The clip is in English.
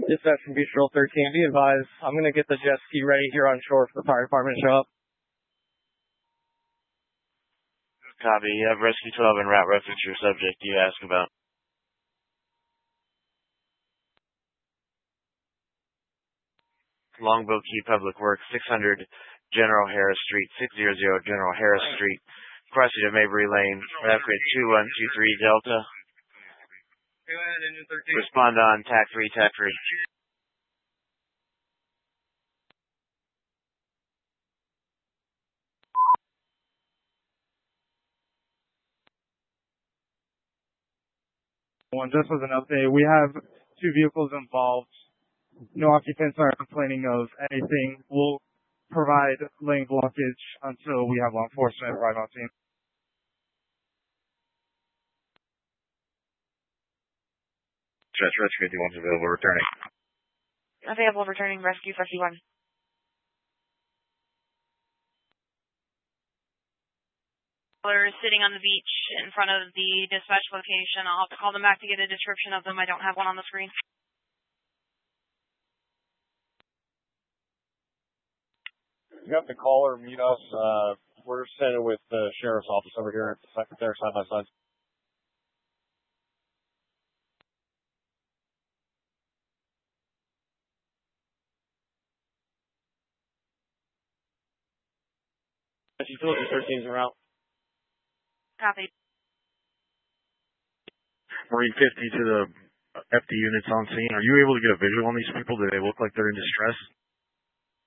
Dispatch from Beach Drill 13, be advised, I'm going to get the jet ski ready here on shore for the fire department to show up. Copy. You have Rescue 12 and route reference your subject you ask about. Longboat Key Public Works, 600 General Harris Street, 600 General Harris Street, crossing of Mabry Lane, evacuate 2123 Delta. Respond on TAC 3, TAC 3. Just as an update, we have 2 vehicles involved. No occupants are complaining of anything. We'll provide lane blockage until we have law enforcement arrive on scene. Rescue 51 is available, returning. Available, returning, Rescue 51. Is sitting on the beach in front of the dispatch location. I'll have to call them back to get a description of them. I don't have one on the screen. You have the caller meet us. We're standing with the sheriff's office over here at the secretary side by side. Utility 13's en route. Copy. Marine 50 to the FD units on scene. Are you able to get a visual on these people? Do they look like they're in distress?